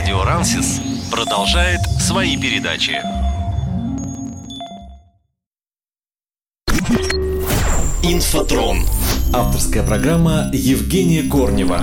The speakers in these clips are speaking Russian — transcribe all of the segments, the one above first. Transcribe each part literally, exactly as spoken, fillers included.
Радио Рансис продолжает свои передачи. Инфотрон. Авторская программа Евгения Корнева.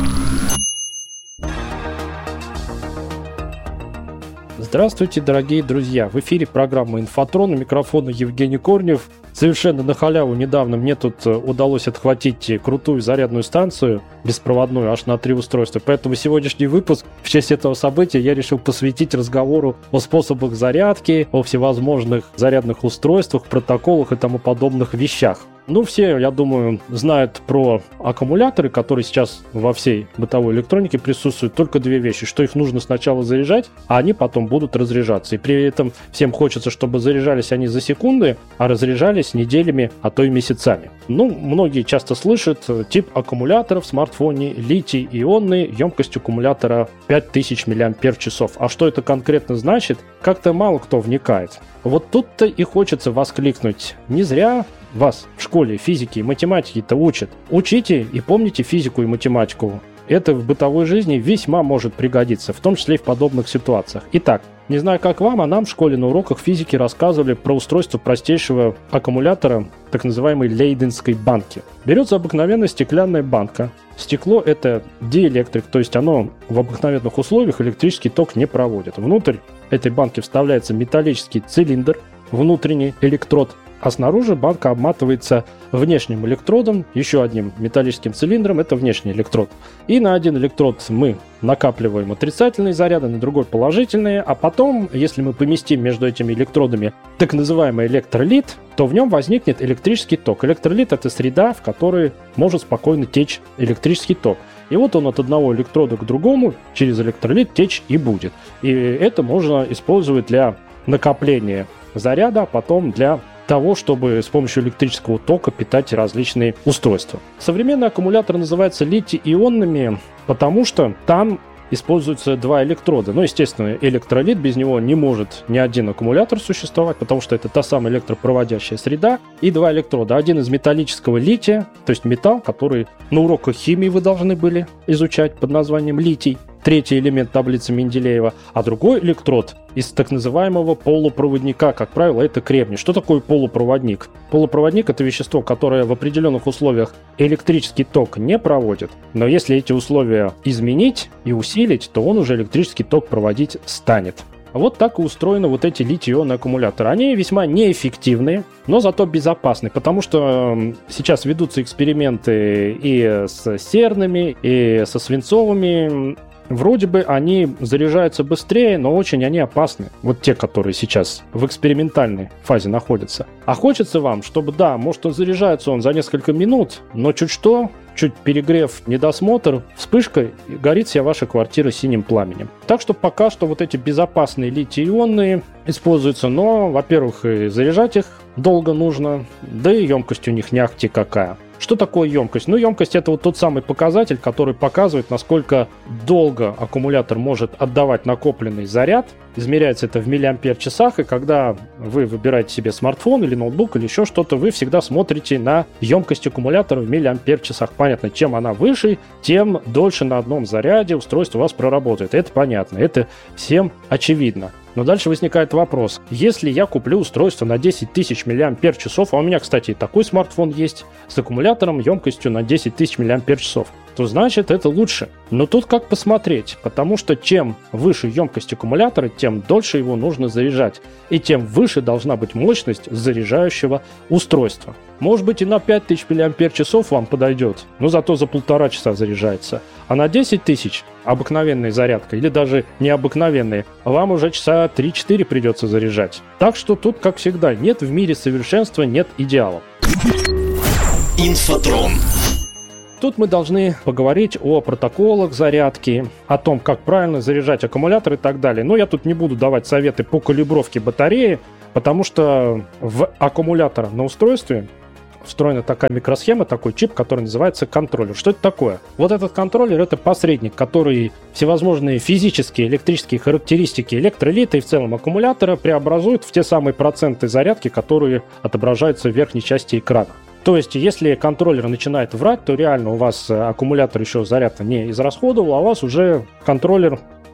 Здравствуйте, дорогие друзья! В эфире программа «Инфотрон», у микрофона Евгений Корнев. Совершенно на халяву недавно мне тут удалось отхватить крутую зарядную станцию беспроводную аж на три устройства. Поэтому сегодняшний выпуск в честь этого события я решил посвятить разговору о способах зарядки, о всевозможных зарядных устройствах, протоколах и тому подобных вещах. Ну, все, я думаю, знают про аккумуляторы, которые сейчас во всей бытовой электронике присутствуют. Только две вещи, что их нужно сначала заряжать, а они потом будут разряжаться. И при этом всем хочется, чтобы заряжались они за секунды, а разряжались неделями, а то и месяцами. Ну, многие часто слышат тип аккумулятора в смартфоне литий-ионный, емкость аккумулятора пять тысяч миллиампер-часов. А что это конкретно значит, как-то мало кто вникает. Вот тут-то и хочется воскликнуть: не зря вас в школе физики и математики-то учат. Учите и помните физику и математику. Это в бытовой жизни весьма может пригодиться, в том числе и в подобных ситуациях. Итак, не знаю, как вам, а нам в школе на уроках физики рассказывали про устройство простейшего аккумулятора, так называемой лейденской банки. Берется обыкновенная стеклянная банка. Стекло – это диэлектрик, то есть оно в обыкновенных условиях электрический ток не проводит. Внутрь этой банки вставляется металлический цилиндр, внутренний электрод, а снаружи банка обматывается внешним электродом, еще одним металлическим цилиндром, это внешний электрод. И на один электрод мы накапливаем отрицательные заряды, на другой положительные, а потом, если мы поместим между этими электродами так называемый электролит, то в нем возникнет электрический ток. Электролит – это среда, в которой может спокойно течь электрический ток. И вот он от одного электрода к другому через электролит течь и будет. И это можно использовать для накопления заряда, а потом для того, чтобы с помощью электрического тока питать различные устройства. Современные аккумуляторы называются литий-ионными, потому что там используются два электрода. Ну, естественно, электролит, без него не может ни один аккумулятор существовать, потому что это та самая электропроводящая среда. И два электрода. Один из металлического лития, то есть металл, который на уроках химии вы должны были изучать под названием литий. Третий элемент таблицы Менделеева, а другой электрод из так называемого полупроводника, как правило, это кремний. Что такое полупроводник? Полупроводник – это вещество, которое в определенных условиях электрический ток не проводит, но если эти условия изменить и усилить, то он уже электрический ток проводить станет. Вот так и устроены вот эти литий-ионные аккумуляторы. Они весьма неэффективные, но зато безопасны, потому что сейчас ведутся эксперименты и с серными, и со свинцовыми. Вроде бы они заряжаются быстрее, но очень они опасны. Вот те, которые сейчас в экспериментальной фазе находятся. А хочется вам, чтобы, да, может, он заряжается он за несколько минут, но чуть что, чуть перегрев, недосмотр, вспышка, и горит вся ваша квартира синим пламенем. Так что пока что вот эти безопасные литий-ионные используются, но, во-первых, и заряжать их долго нужно, да и емкость у них не ахти какая. Что такое емкость? Ну, емкость – это вот тот самый показатель, который показывает, насколько долго аккумулятор может отдавать накопленный заряд. Измеряется это в миллиампер-часах, и когда вы выбираете себе смартфон или ноутбук или еще что-то, вы всегда смотрите на емкость аккумулятора в миллиампер-часах. Понятно, чем она выше, тем дольше на одном заряде устройство у вас проработает. Это понятно, это всем очевидно. Но дальше возникает вопрос. Если я куплю устройство на десять тысяч миллиампер-часов, а у меня, кстати, такой смартфон есть, с аккумулятором емкостью на десять тысяч миллиампер-часов, то значит это лучше. Но тут как посмотреть, потому что чем выше емкость аккумулятора, тем дольше его нужно заряжать, и тем выше должна быть мощность заряжающего устройства. Может быть, и на пять тысяч миллиампер-часов вам подойдет, но зато за полтора часа заряжается. А на десять тысяч обыкновенная зарядка, или даже необыкновенная, вам уже часа три-четыре придется заряжать. Так что тут, как всегда, нет в мире совершенства, нет идеалов. Инфотрон. Тут мы должны поговорить о протоколах зарядки, о том, как правильно заряжать аккумулятор и так далее. Но я тут не буду давать советы по калибровке батареи, потому что в аккумулятор на устройстве встроена такая микросхема, такой чип, который называется контроллер. Что это такое? Вот этот контроллер — это посредник, который всевозможные физические, электрические характеристики электролита и в целом аккумулятора преобразует в те самые проценты зарядки, которые отображаются в верхней части экрана. То есть, если контроллер начинает врать, то реально у вас аккумулятор еще заряд не израсходовал, а у вас уже контроллер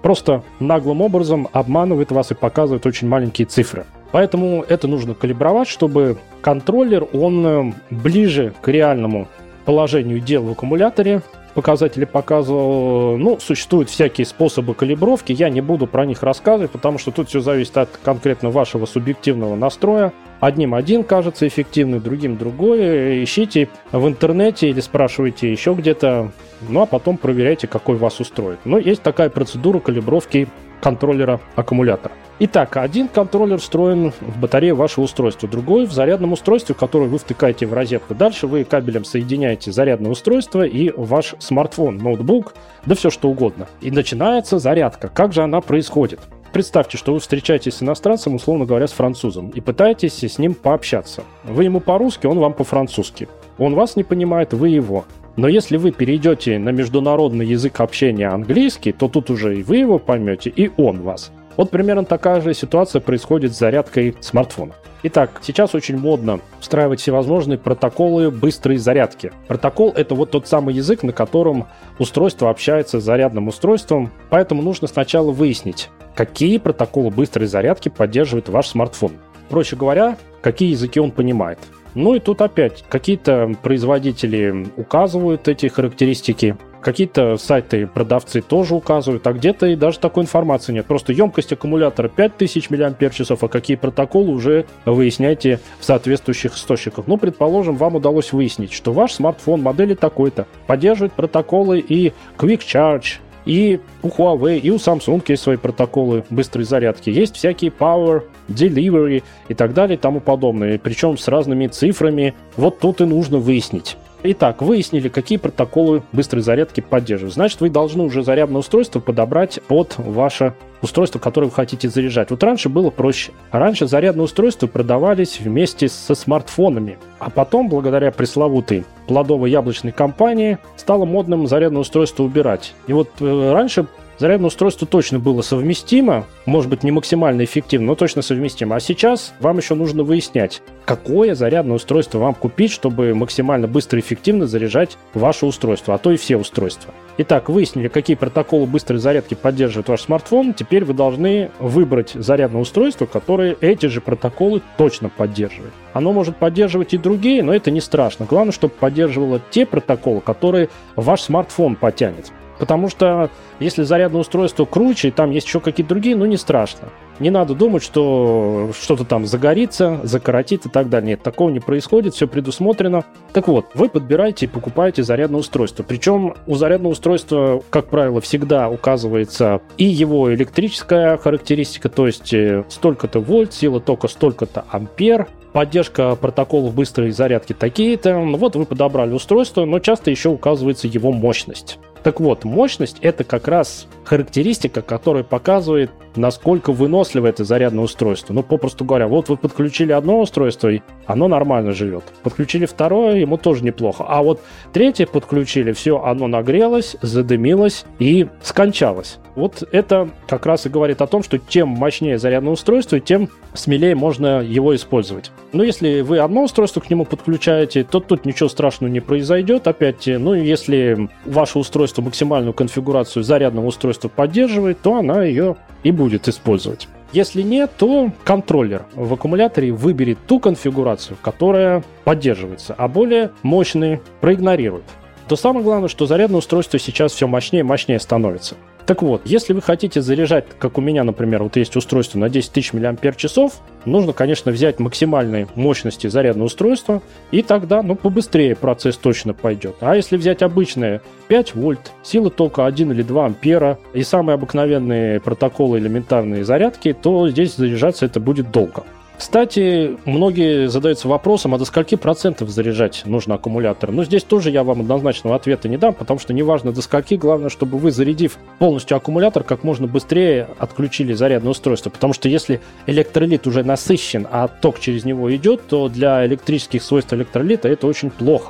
просто наглым образом обманывает вас и показывает очень маленькие цифры. Поэтому это нужно калибровать, чтобы контроллер, он ближе к реальному положению дел в аккумуляторе показатели показывал. Ну, существуют всякие способы калибровки, я не буду про них рассказывать, потому что тут все зависит от конкретно вашего субъективного настроя. Одним один кажется эффективный, другим другой. Ищите в интернете или спрашивайте еще где-то, ну а потом проверяйте, какой вас устроит. Но есть такая процедура калибровки контроллера аккумулятора. Итак, один контроллер встроен в батарею вашего устройства, другой в зарядном устройстве, которое вы втыкаете в розетку. Дальше вы кабелем соединяете зарядное устройство и ваш смартфон, ноутбук, да все что угодно. И начинается зарядка. Как же она происходит? Представьте, что вы встречаетесь с иностранцем, условно говоря, с французом, и пытаетесь с ним пообщаться. Вы ему по-русски, он вам по-французски. Он вас не понимает, вы его. Но если вы перейдете на международный язык общения английский, то тут уже и вы его поймете, и он вас. Вот примерно такая же ситуация происходит с зарядкой смартфона. Итак, сейчас очень модно встраивать всевозможные протоколы быстрой зарядки. Протокол — это вот тот самый язык, на котором устройство общается с зарядным устройством, поэтому нужно сначала выяснить, какие протоколы быстрой зарядки поддерживает ваш смартфон. Проще говоря, какие языки он понимает. Ну и тут опять какие-то производители указывают эти характеристики, какие-то сайты, продавцы тоже указывают, а где-то и даже такой информации нет. Просто емкость аккумулятора пять тысяч мАч, а какие протоколы уже выясняйте в соответствующих источниках. Ну, предположим, вам удалось выяснить, что ваш смартфон модели такой-то поддерживает протоколы и Quick Charge, и у Huawei, и у Samsung есть свои протоколы быстрой зарядки. Есть всякие Power, Delivery и так далее и тому подобное. Причем с разными цифрами. Вот тут и нужно выяснить. Итак, выяснили, какие протоколы быстрой зарядки поддерживают. Значит, вы должны уже зарядное устройство подобрать под ваше устройство, которое вы хотите заряжать. Вот раньше было проще. Раньше зарядные устройства продавались вместе со смартфонами. А потом, благодаря пресловутой плодово-яблочной компании, стало модным зарядное устройство убирать. И вот э, раньше зарядное устройство точно было совместимо, может быть, не максимально эффективно, но точно совместимо. А сейчас вам еще нужно выяснять, какое зарядное устройство вам купить, чтобы максимально быстро и эффективно заряжать ваше устройство, а то и все устройства. Итак, выяснили, какие протоколы быстрой зарядки поддерживает ваш смартфон. Теперь вы должны выбрать зарядное устройство, которое эти же протоколы точно поддерживает. Оно может поддерживать и другие, но это не страшно. Главное, чтобы поддерживало те протоколы, которые ваш смартфон потянет. Потому что если зарядное устройство круче, и там есть еще какие-то другие, ну не страшно. Не надо думать, что что-то там загорится, закоротит и так далее. Нет, такого не происходит, все предусмотрено. Так вот, вы подбираете и покупаете зарядное устройство. Причем у зарядного устройства, как правило, всегда указывается и его электрическая характеристика, то есть столько-то вольт, сила тока столько-то ампер, поддержка протоколов быстрой зарядки такие-то. Вот вы подобрали устройство, но часто еще указывается его мощность. Так вот, мощность — это как раз характеристика, которая показывает, насколько выносливо это зарядное устройство. Ну, попросту говоря, вот вы подключили одно устройство, и оно нормально живет. Подключили второе, ему тоже неплохо. А вот третье подключили, все, оно нагрелось, задымилось и скончалось. Вот это как раз и говорит о том, что чем мощнее зарядное устройство, тем смелее можно его использовать. Но если вы одно устройство к нему подключаете, то тут ничего страшного не произойдет. Опять, ну, если ваше устройство максимальную конфигурацию зарядного устройства поддерживает, то она ее и будет использовать. Если нет, то контроллер в аккумуляторе выберет ту конфигурацию, которая поддерживается, а более мощные проигнорирует. То самое главное, что зарядное устройство сейчас все мощнее и мощнее становится. Так вот, если вы хотите заряжать, как у меня, например, вот есть устройство на десять тысяч мАч, нужно, конечно, взять максимальной мощности зарядное устройство, и тогда, ну, побыстрее процесс точно пойдет. А если взять обычное пять вольт, сила тока один или два ампера и самые обыкновенные протоколы элементарные зарядки, то здесь заряжаться это будет долго. Кстати, многие задаются вопросом, а до скольки процентов заряжать нужно аккумулятор? Ну, здесь тоже я вам однозначного ответа не дам, потому что неважно до скольки, главное, чтобы вы, зарядив полностью аккумулятор, как можно быстрее отключили зарядное устройство. Потому что если электролит уже насыщен, а ток через него идет, то для электрических свойств электролита это очень плохо.